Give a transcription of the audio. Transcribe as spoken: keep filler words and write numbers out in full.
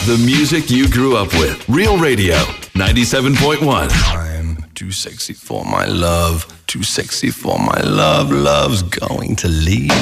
The music you grew up with. Real Radio, ninety-seven point one. I'm too sexy for my love. Too sexy for my love. Love's going to leave.